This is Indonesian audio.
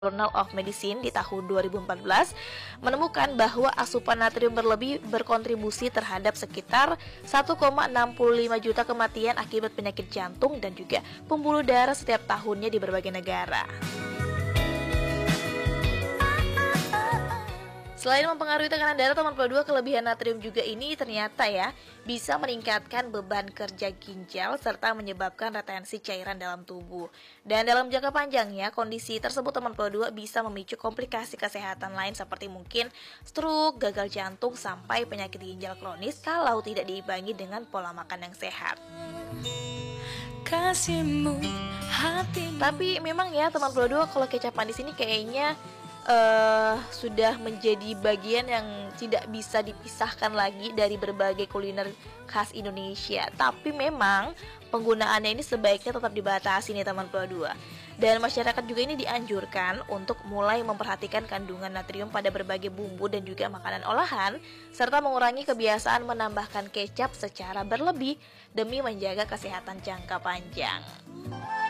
Journal of Medicine di tahun 2014 menemukan bahwa asupan natrium berlebih berkontribusi terhadap sekitar 1,65 juta kematian akibat penyakit jantung dan juga pembuluh darah setiap tahunnya di berbagai negara. Selain mempengaruhi tekanan darah, teman pelajar, kelebihan natrium juga ini ternyata ya bisa meningkatkan beban kerja ginjal serta menyebabkan retensi cairan dalam tubuh. Dan dalam jangka panjangnya, kondisi tersebut teman pelajar bisa memicu komplikasi kesehatan lain seperti mungkin stroke, gagal jantung, sampai penyakit ginjal kronis kalau tidak diimbangi dengan pola makan yang sehat. Tapi memang ya teman pelajar, kalau kecap manis ini kayaknya sudah menjadi bagian yang tidak bisa dipisahkan lagi dari berbagai kuliner khas Indonesia. Tapi memang penggunaannya ini sebaiknya tetap dibatasi nih teman pelajar. Dan masyarakat juga ini dianjurkan untuk mulai memperhatikan kandungan natrium pada berbagai bumbu dan juga makanan olahan, serta mengurangi kebiasaan menambahkan kecap secara berlebih demi menjaga kesehatan jangka panjang.